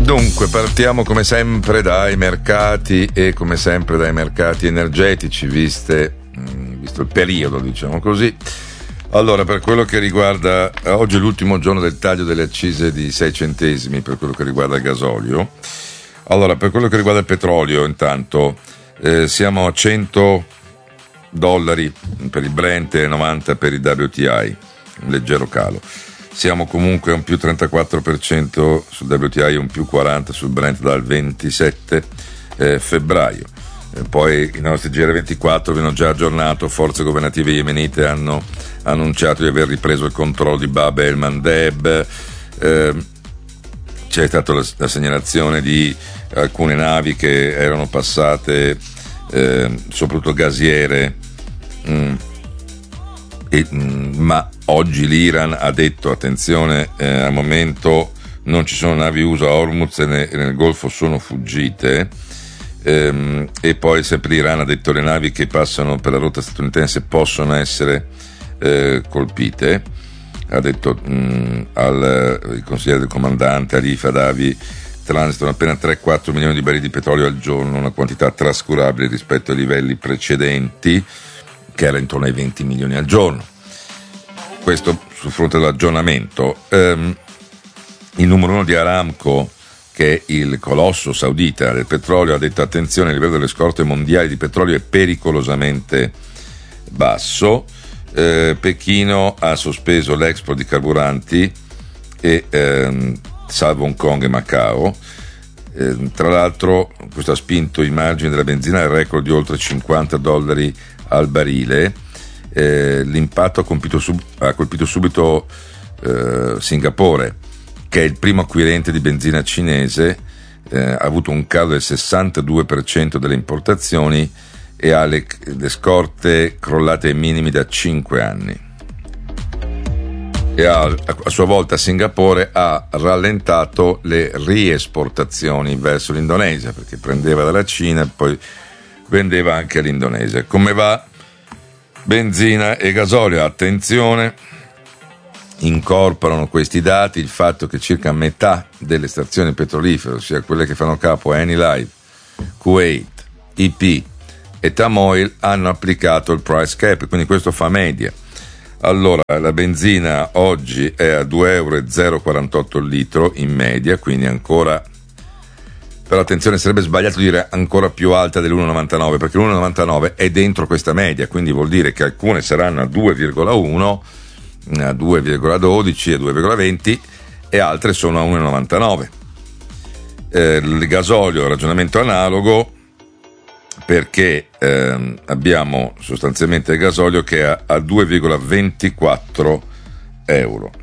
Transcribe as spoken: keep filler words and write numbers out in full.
Dunque, partiamo come sempre dai mercati e come sempre dai mercati energetici, viste, mh, visto il periodo, diciamo così. Allora, per quello che riguarda, oggi è l'ultimo giorno del taglio delle accise di sei centesimi per quello che riguarda il gasolio. Allora, per quello che riguarda il petrolio, intanto, eh, siamo a cento dollari per il Brent e novanta per il W T I, un leggero calo. Siamo comunque a un più trentaquattro per cento sul W T I e un più quaranta per cento sul Brent dal ventisette eh, febbraio. Eh, poi i nostri G R ventiquattro vi hanno già aggiornato, forze governative yemenite hanno annunciato di aver ripreso il controllo di Bab el Mandeb, eh, c'è stata la, la segnalazione di alcune navi che erano passate, eh, soprattutto gasiere, mh, e, mh, ma oggi l'Iran ha detto attenzione, eh, al momento non ci sono navi U S A a Hormuz e nel, nel Golfo sono fuggite, ehm, e poi sempre l'Iran ha detto le navi che passano per la rotta statunitense possono essere eh, colpite. Ha detto mh, al il consigliere del comandante Ali Fadavi transitano appena tre quattro milioni di barili di petrolio al giorno, una quantità trascurabile rispetto ai livelli precedenti che era intorno ai venti milioni al giorno. Questo sul fronte dell'aggiornamento. Um, il numero uno di Aramco, che è il colosso saudita del petrolio, ha detto attenzione, il livello delle scorte mondiali di petrolio è pericolosamente basso. Eh, Pechino ha sospeso l'export di carburanti e ehm, salvo Hong Kong e Macao. Eh, tra l'altro questo ha spinto i margini della benzina al record di oltre cinquanta dollari al barile. Eh, l'impatto ha colpito, sub- ha colpito subito eh, Singapore, che è il primo acquirente di benzina cinese, eh, ha avuto un calo del sessantadue per cento delle importazioni e ha le, le scorte crollate ai minimi da cinque anni. E ha, a sua volta Singapore ha rallentato le riesportazioni verso l'Indonesia, perché prendeva dalla Cina e poi vendeva anche all'Indonesia. Come va benzina e gasolio? Attenzione, incorporano questi dati il fatto che circa metà delle stazioni petrolifere, ossia quelle che fanno capo a Enilive, Kuwait, I P e Tamoil, hanno applicato il price cap, quindi questo fa media. Allora, la benzina oggi è a due virgola zero quarantotto euro il litro in media, quindi ancora, però attenzione, sarebbe sbagliato dire ancora più alta dell'uno virgola novantanove, perché l'uno virgola novantanove è dentro questa media, quindi vuol dire che alcune saranno a due virgola uno, a due virgola dodici, a due virgola venti e altre sono a uno virgola novantanove. Eh, il gasolio, ragionamento analogo, perché ehm, abbiamo sostanzialmente il gasolio che è a, a due virgola ventiquattro euro.